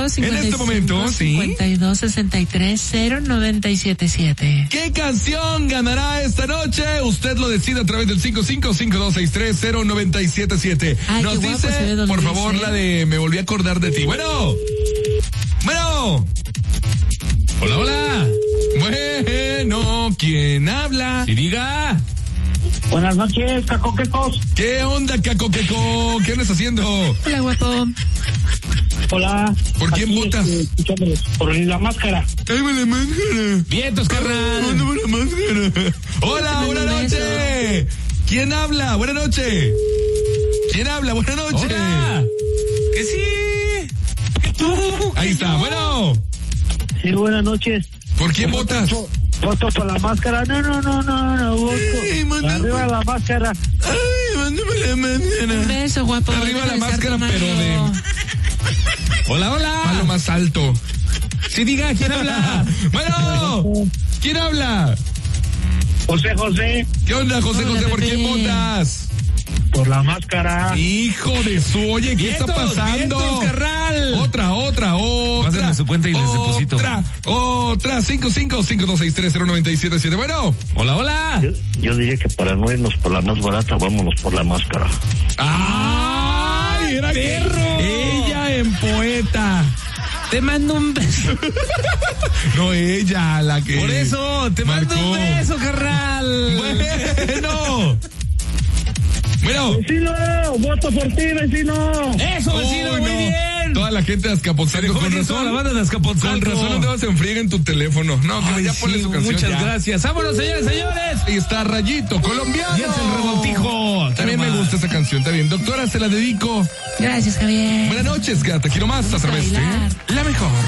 En este momento, sí. 52630977. ¿Qué canción ganará esta noche? Usted lo decide a través del 5552630977. Ay, Nos qué guapo se ve dice, Don por Luis, favor, la de Me volví a acordar de ti. Bueno. Hola, hola. Bueno, ¿quién habla? Sí, diga. Buenas noches, cacoquecos. ¿Qué onda, Cacoqueco? ¿Qué andas haciendo? Hola, guapo. Hola. ¿Por quién votas? Escuchándolos. Por la máscara. ¡Ay, la máscara! Vientos, carnal. ¡Mándame la máscara! ¡Hola, buenas noches! ¿Quién habla? Buenas noches. ¿Quién habla? Buenas noches. Hola. Que sí. Ahí está, bueno. Sí, buenas noches. ¿Por quién votas? Voto por la máscara. No, voto. Ay, mándame. Arriba la máscara. ¡Ay, mándame la Un máscara! beso, guapo. Arriba la Deja de estar máscara, tomando. pero de... Hola, A lo hola. más alto. Sí, diga, ¿quién habla? Bueno, ¿quién habla? José. ¿Qué onda, José Hola, José? ¿Por bebé. quién votas? Por la máscara. Hijo de su, oye, ¿qué está Vientos, pasando? vientos, carnal. Otra. Pásenme su cuenta y les deposito. Otra, 5552630977. Bueno. Hola, hola. Yo diría que para no irnos por la más barata, vámonos por la máscara. ¡Ay, era perro! Ella en poeta. Te mando un beso. No, ella, la que... Por eso, te mando marcó. un beso, carnal. Bueno. ¡Vecino! ¡Voto por ti, vecino! Eso, vecino, Uy, muy no. bien. Toda la gente de Azcapotzalco, con Toda la razón. banda de Azcapotzalco. Con razón no te vas a enfriar en tu teléfono. No, que Ay, ya ponle sí, su canción. muchas ya. gracias. Vámonos, señores, señores. Y está Rayito, colombiano. Y es el revoltijo. También me gusta esa canción, está bien. Doctora, se la dedico. Gracias, Javier. Buenas noches, gata. Quiero más a través de bailar. La Mejor.